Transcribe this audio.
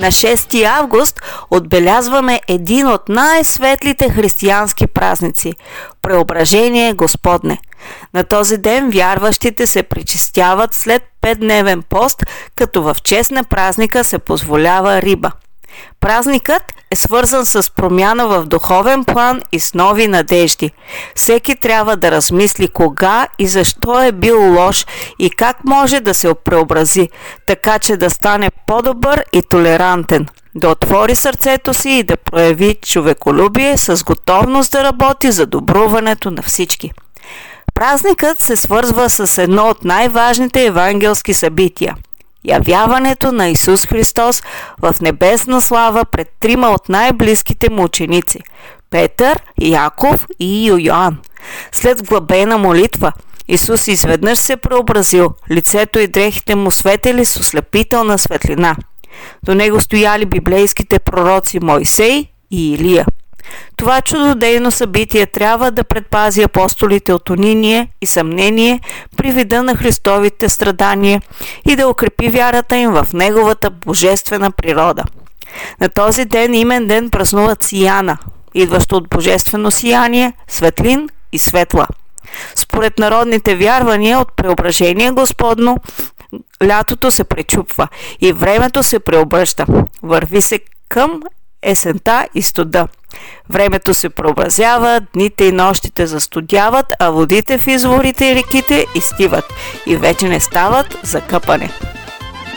На 6 август отбелязваме един от най-светлите християнски празници – Преображение Господне. На този ден вярващите се причестяват след 5-дневен пост, като в чест на празника се позволява риба. Празникът е свързан с промяна в духовен план и с нови надежди. Всеки трябва да размисли кога и защо е бил лош и как може да се преобрази, така че да стане по-добър и толерантен, да отвори сърцето си и да прояви човеколюбие с готовност да работи за добруването на всички. Празникът се свързва с едно от най-важните евангелски събития – явяването на Исус Христос в небесна слава пред 3 от най-близките му ученици – Петър, Яков и Йоан. След вглъбена молитва, Исус изведнъж се преобразил, лицето и дрехите му светели с ослепителна светлина. До него стояли библейските пророци Мойсей и Илия. Това чудодейно събитие трябва да предпази апостолите от униние и съмнение при вида на Христовите страдания и да укрепи вярата им в Неговата божествена природа. На този ден имен ден празнуват Сияна, идващо от божествено сияние, светлин и светла. Според народните вярвания от Преображение Господно, лятото се пречупва и времето се преобръща. Върви се към есента и студа. Времето се преобразява, дните и нощите застудяват, а водите в изворите и реките изтиват и вече не стават за къпане.